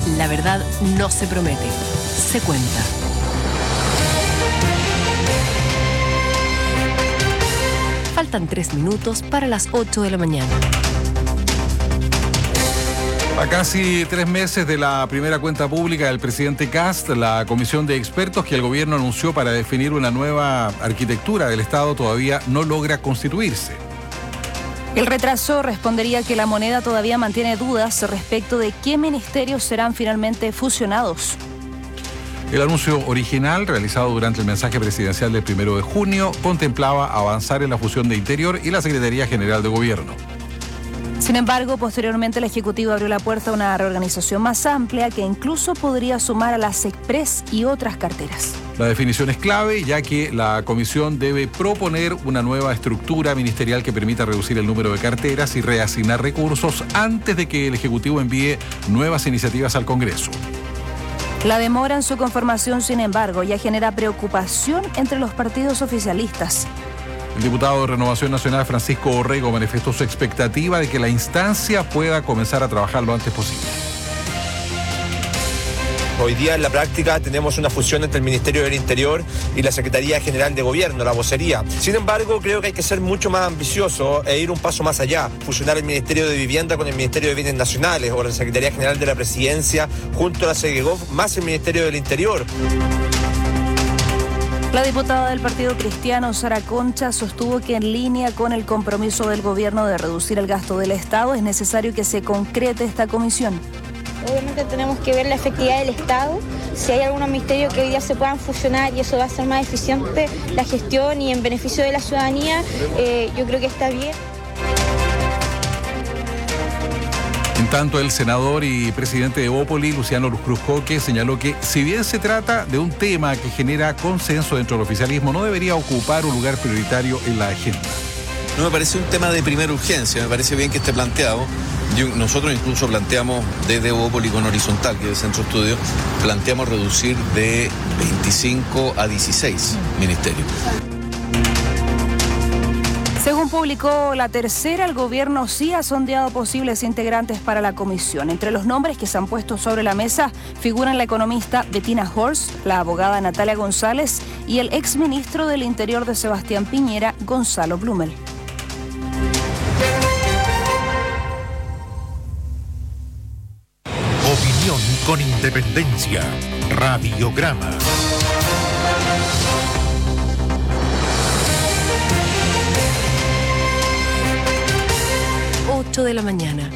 La verdad no se promete, se cuenta. Faltan 3 minutos para las 8 de la mañana. A casi 3 meses de la primera cuenta pública del presidente Kast, la comisión de expertos que el gobierno anunció para definir una nueva arquitectura del Estado todavía no logra constituirse. El retraso respondería que la moneda todavía mantiene dudas respecto de qué ministerios serán finalmente fusionados. El anuncio original, realizado durante el mensaje presidencial del 1 de junio, contemplaba avanzar en la fusión de Interior y la Secretaría General de Gobierno. Sin embargo, posteriormente el Ejecutivo abrió la puerta a una reorganización más amplia que incluso podría sumar a las Express y otras carteras. La definición es clave, ya que la comisión debe proponer una nueva estructura ministerial que permita reducir el número de carteras y reasignar recursos antes de que el Ejecutivo envíe nuevas iniciativas al Congreso. La demora en su conformación, sin embargo, ya genera preocupación entre los partidos oficialistas. El diputado de Renovación Nacional, Francisco Orrego, manifestó su expectativa de que la instancia pueda comenzar a trabajar lo antes posible. Hoy día en la práctica tenemos una fusión entre el Ministerio del Interior y la Secretaría General de Gobierno, la vocería. Sin embargo, creo que hay que ser mucho más ambicioso e ir un paso más allá. Fusionar el Ministerio de Vivienda con el Ministerio de Bienes Nacionales o la Secretaría General de la Presidencia junto a la SEGEGOV más el Ministerio del Interior. La diputada del Partido Cristiano, Sara Concha, sostuvo que en línea con el compromiso del gobierno de reducir el gasto del Estado es necesario que se concrete esta comisión. Obviamente tenemos que ver la efectividad del Estado, si hay algunos ministerios que hoy día se puedan fusionar y eso va a ser más eficiente la gestión y en beneficio de la ciudadanía, yo creo que está bien. En tanto, el senador y presidente de Evópoli, Luciano Cruzcoque, señaló que si bien se trata de un tema que genera consenso dentro del oficialismo, no debería ocupar un lugar prioritario en la agenda. No me parece un tema de primera urgencia, me parece bien que esté planteado. Nosotros incluso planteamos desde Evópoli con Horizontal, que es el Centro de Estudio, planteamos reducir de 25 a 16 ministerios. Según publicó La Tercera, el gobierno sí ha sondeado posibles integrantes para la comisión. Entre los nombres que se han puesto sobre la mesa figuran la economista Bettina Horst, la abogada Natalia González y el exministro del Interior de Sebastián Piñera, Gonzalo Blumel. Opinión con independencia. Radiograma. De la mañana.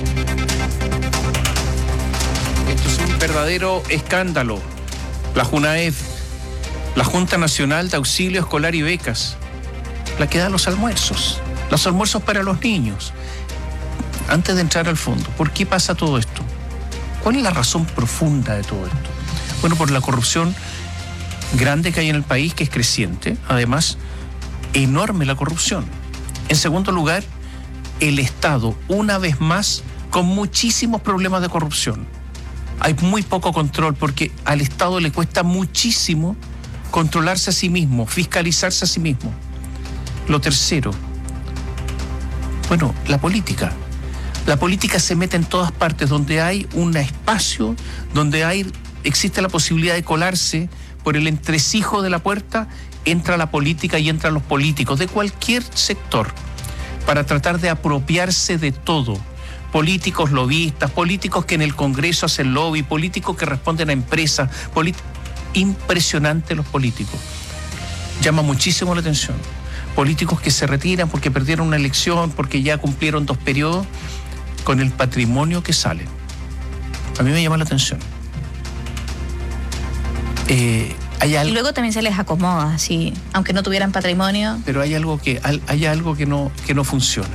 Esto es un verdadero escándalo. La JUNAEF, la Junta Nacional de Auxilio Escolar y Becas, la que da los almuerzos para los niños. Antes de entrar al fondo, ¿por qué pasa todo esto? ¿Cuál es la razón profunda de todo esto? Bueno, por la corrupción grande que hay en el país, que es creciente. Además, enorme la corrupción. En segundo lugar, el Estado, una vez más, con muchísimos problemas de corrupción. Hay muy poco control porque al Estado le cuesta muchísimo controlarse a sí mismo, fiscalizarse a sí mismo. Lo tercero, bueno, la política. La política se mete en todas partes donde hay un espacio, donde existe la posibilidad de colarse por el entresijo de la puerta, entra la política y entran los políticos de cualquier sector, para tratar de apropiarse de todo. Políticos lobistas, políticos que en el Congreso hacen lobby, políticos que responden a empresas. Impresionante los políticos. Llama muchísimo la atención. Políticos que se retiran porque perdieron una elección, porque ya cumplieron 2 periodos, con el patrimonio que salen. A mí me llama la atención. Y luego también se les acomoda, sí, aunque no tuvieran patrimonio. Pero hay algo que no funciona.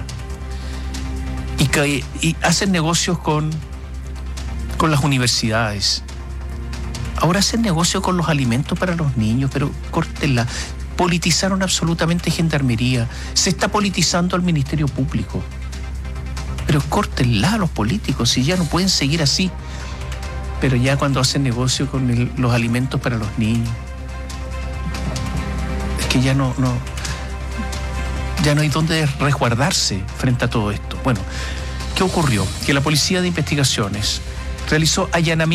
Y hacen negocios con las universidades. Ahora hacen negocio con los alimentos para los niños, pero córtenla. Politizaron absolutamente Gendarmería. Se está politizando al Ministerio Público. Pero córtenla a los políticos, si ya no pueden seguir así. Pero ya cuando hacen negocio con los alimentos para los niños, es que ya no hay dónde resguardarse frente a todo esto. Bueno, ¿qué ocurrió? Que la Policía de Investigaciones realizó allanamientos